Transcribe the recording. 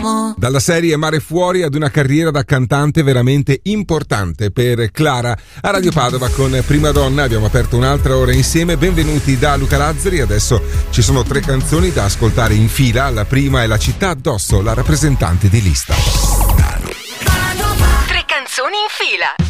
Dalla serie Mare Fuori ad una carriera da cantante veramente importante per Clara. A Radio Padova con Prima Donna abbiamo aperto un'altra ora insieme. Benvenuti da Luca Lazzari. Adesso ci sono 3 canzoni da ascoltare in fila. La prima è La città addosso, la rappresentante di lista. 3 canzoni in fila.